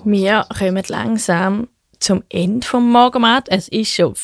Wir kommen langsam zum Ende des Morgenmatt. Es ist schon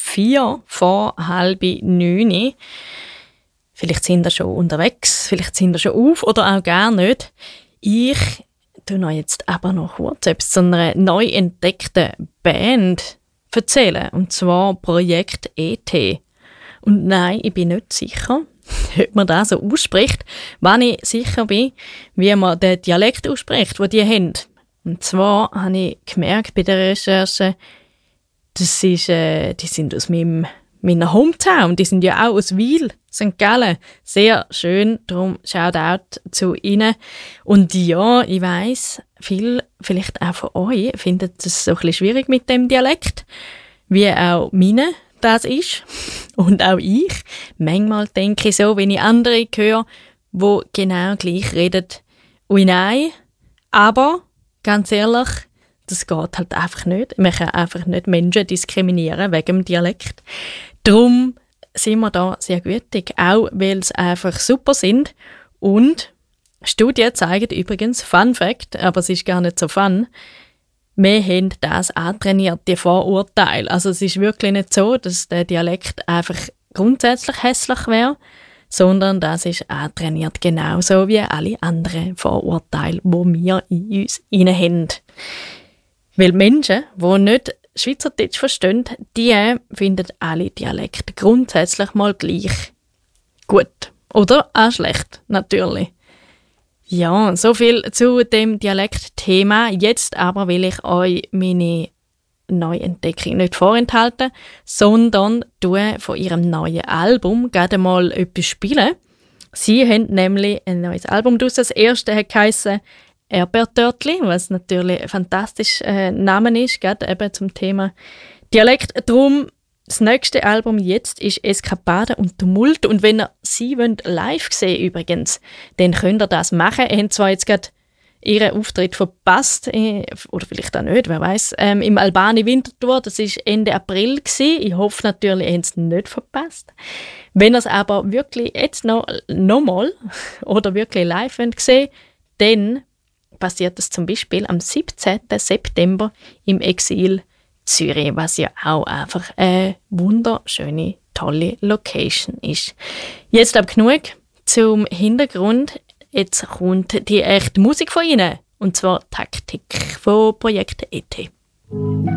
8:45. Vielleicht sind ihr schon unterwegs, vielleicht sind ihr schon auf oder auch gar nicht. Ich tue euch jetzt aber noch kurz etwas zu einer neu entdeckten Band erzählen. Und zwar Projekt ET. Und nein, ich bin nicht sicher, ob man das so ausspricht, wenn ich sicher bin, wie man den Dialekt ausspricht, den die haben. Und zwar habe ich gemerkt bei der Recherche, die sind aus meiner Hometown, die sind ja auch aus Wil, St. Gallen. Sehr schön, darum Shoutout zu ihnen. Und ja, ich weiss, viele, vielleicht auch von euch, finden es so ein bisschen schwierig mit dem Dialekt, wie auch meine das ist. Und auch ich. Manchmal denke ich so, wenn ich andere höre, die genau gleich reden. Ui nein, aber ganz ehrlich, das geht halt einfach nicht. Man kann einfach nicht Menschen diskriminieren wegen dem Dialekt. Darum sind wir da sehr gütig, auch weil sie einfach super sind. Und Studien zeigen übrigens, Fun Fact, aber es ist gar nicht so fun, wir haben das antrainiert, die Vorurteile. Also es ist wirklich nicht so, dass der Dialekt einfach grundsätzlich hässlich wäre, sondern das ist antrainiert, genauso wie alle anderen Vorurteile, die wir in uns haben. Weil Menschen, die nicht Schweizerdeutsch verstehen, die finden alle Dialekte grundsätzlich mal gleich gut. Oder auch schlecht, natürlich. Ja, so viel zu dem Dialektthema. Jetzt aber will ich euch meine Neuentdeckung nicht vorenthalten, sondern von ihrem neuen Album gerade mal etwas spielen. Sie haben nämlich ein neues Album draussen. Das erste hat geheissen Erdbeertörtli, was natürlich ein fantastischer Name ist, gerade eben zum Thema Dialekt. Darum, das nächste Album jetzt ist Eskapaden und Tumult. Und wenn ihr sie live sehen übrigens, dann könnt ihr das machen. Ihr habt zwar jetzt gerade ihren Auftritt verpasst, oder vielleicht auch nicht, wer weiß, im Albani Winterthur, das war Ende April gewesen. Ich hoffe natürlich, ihr habt es nicht verpasst. Wenn ihr es aber wirklich jetzt noch mal oder wirklich live sehen, dann passiert das zum Beispiel am 17. September im Exil Zürich, was ja auch einfach eine wunderschöne, tolle Location ist. Jetzt aber genug zum Hintergrund. Jetzt kommt die echte Musik von ihnen, und zwar Taktik von Projekt ET.